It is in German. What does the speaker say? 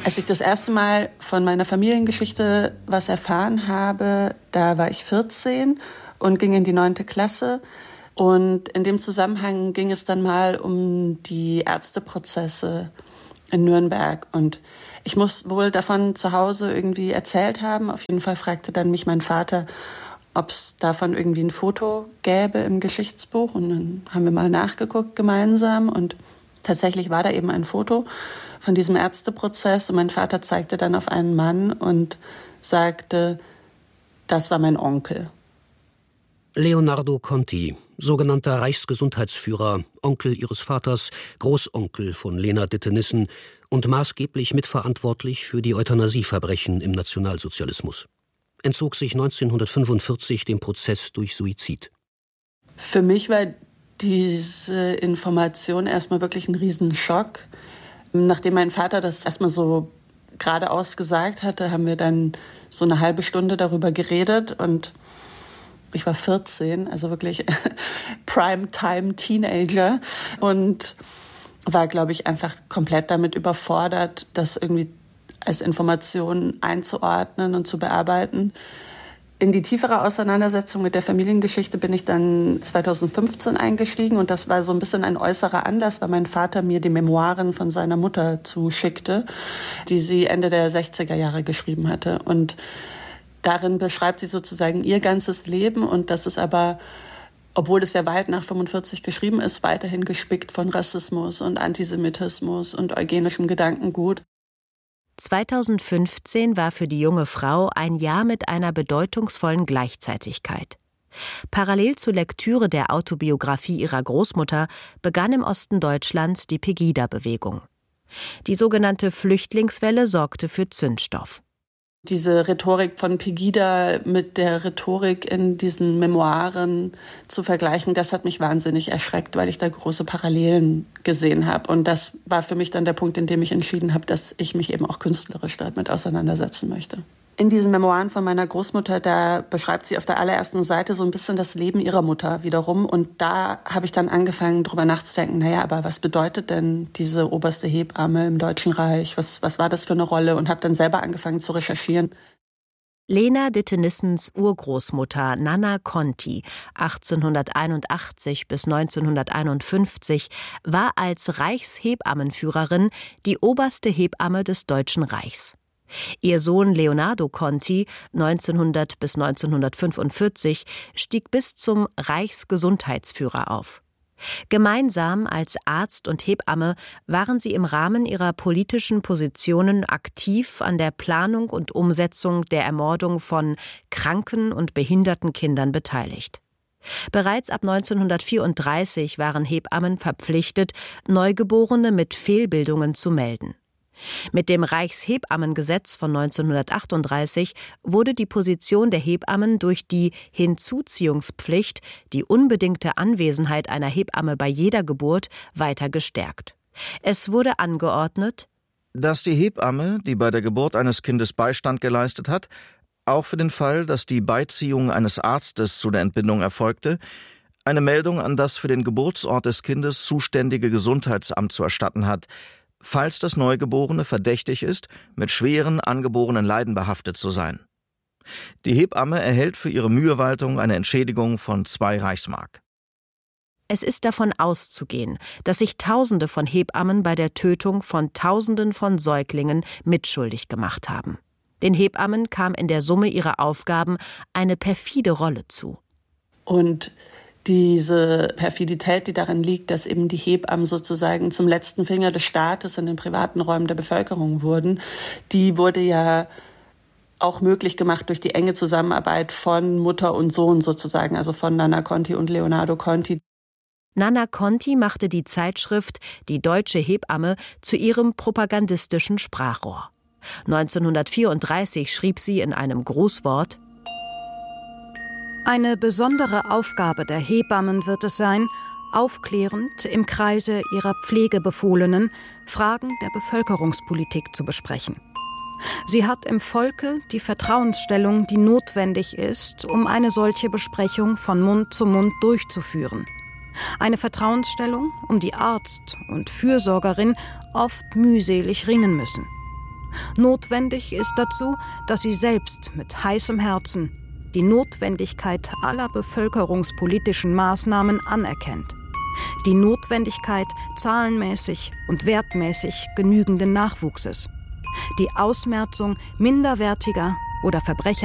Als ich das erste Mal von meiner Familiengeschichte was erfahren habe, da war ich 14 und ging in die 9. Klasse. Und in dem Zusammenhang ging es dann mal um die Ärzteprozesse in Nürnberg. Und ich muss wohl davon zu Hause irgendwie erzählt haben. Auf jeden Fall fragte dann mich mein Vater, ob es davon irgendwie ein Foto gäbe im Geschichtsbuch. Und dann haben wir mal nachgeguckt gemeinsam. Und tatsächlich war da eben ein Foto von diesem Ärzteprozess. Und mein Vater zeigte dann auf einen Mann und sagte, das war mein Onkel. Leonardo Conti, sogenannter Reichsgesundheitsführer, Onkel ihres Vaters, Großonkel von Lena Ditte-Nissen und maßgeblich mitverantwortlich für die Euthanasieverbrechen im Nationalsozialismus. Entzog sich 1945 dem Prozess durch Suizid. Für mich war diese Information erstmal wirklich ein Riesenschock. Nachdem mein Vater das erstmal so geradeaus gesagt hatte, haben wir dann so eine halbe Stunde darüber geredet und ich war 14, also wirklich Primetime-Teenager und war, glaube ich, einfach komplett damit überfordert, das irgendwie als Information einzuordnen und zu bearbeiten. In die tiefere Auseinandersetzung mit der Familiengeschichte bin ich dann 2015 eingestiegen und das war so ein bisschen ein äußerer Anlass, weil mein Vater mir die Memoiren von seiner Mutter zuschickte, die sie Ende der 60er Jahre geschrieben hatte. Und darin beschreibt sie sozusagen ihr ganzes Leben und das ist aber, obwohl es ja weit nach 45 geschrieben ist, weiterhin gespickt von Rassismus und Antisemitismus und eugenischem Gedankengut. 2015 war für die junge Frau ein Jahr mit einer bedeutungsvollen Gleichzeitigkeit. Parallel zur Lektüre der Autobiografie ihrer Großmutter begann im Osten Deutschlands die Pegida-Bewegung. Die sogenannte Flüchtlingswelle sorgte für Zündstoff. Diese Rhetorik von Pegida mit der Rhetorik in diesen Memoiren zu vergleichen, das hat mich wahnsinnig erschreckt, weil ich da große Parallelen gesehen habe. Und das war für mich dann der Punkt, in dem ich entschieden habe, dass ich mich eben auch künstlerisch damit auseinandersetzen möchte. In diesen Memoiren von meiner Großmutter, da beschreibt sie auf der allerersten Seite so ein bisschen das Leben ihrer Mutter wiederum. Und da habe ich dann angefangen, drüber nachzudenken, naja, aber was bedeutet denn diese oberste Hebamme im Deutschen Reich? Was war das für eine Rolle? Und habe dann selber angefangen zu recherchieren. Lena Ditte-Nissens Urgroßmutter Nanna Conti, 1881 bis 1951, war als Reichshebammenführerin die oberste Hebamme des Deutschen Reichs. Ihr Sohn Leonardo Conti, 1900 bis 1945, stieg bis zum Reichsgesundheitsführer auf. Gemeinsam als Arzt und Hebamme waren sie im Rahmen ihrer politischen Positionen aktiv an der Planung und Umsetzung der Ermordung von kranken und behinderten Kindern beteiligt. Bereits ab 1934 waren Hebammen verpflichtet, Neugeborene mit Fehlbildungen zu melden. Mit dem Reichshebammengesetz von 1938 wurde die Position der Hebammen durch die Hinzuziehungspflicht, die unbedingte Anwesenheit einer Hebamme bei jeder Geburt, weiter gestärkt. Es wurde angeordnet, dass die Hebamme, die bei der Geburt eines Kindes Beistand geleistet hat, auch für den Fall, dass die Beiziehung eines Arztes zu der Entbindung erfolgte, eine Meldung an das für den Geburtsort des Kindes zuständige Gesundheitsamt zu erstatten hat, falls das Neugeborene verdächtig ist, mit schweren angeborenen Leiden behaftet zu sein. Die Hebamme erhält für ihre Mühewaltung eine Entschädigung von 2 Reichsmark. Es ist davon auszugehen, dass sich Tausende von Hebammen bei der Tötung von Tausenden von Säuglingen mitschuldig gemacht haben. Den Hebammen kam in der Summe ihrer Aufgaben eine perfide Rolle zu. Und diese Perfidität, die darin liegt, dass eben die Hebammen sozusagen zum letzten Finger des Staates in den privaten Räumen der Bevölkerung wurden, die wurde ja auch möglich gemacht durch die enge Zusammenarbeit von Mutter und Sohn sozusagen, also von Nanna Conti und Leonardo Conti. Nanna Conti machte die Zeitschrift Die Deutsche Hebamme zu ihrem propagandistischen Sprachrohr. 1934 schrieb sie in einem Grußwort: Eine besondere Aufgabe der Hebammen wird es sein, aufklärend im Kreise ihrer Pflegebefohlenen Fragen der Bevölkerungspolitik zu besprechen. Sie hat im Volke die Vertrauensstellung, die notwendig ist, um eine solche Besprechung von Mund zu Mund durchzuführen. Eine Vertrauensstellung, um die Arzt und Fürsorgerin oft mühselig ringen müssen. Notwendig ist dazu, dass sie selbst mit heißem Herzen die Notwendigkeit aller bevölkerungspolitischen Maßnahmen anerkennt. Die Notwendigkeit zahlenmäßig und wertmäßig genügenden Nachwuchses. Die Ausmerzung minderwertiger oder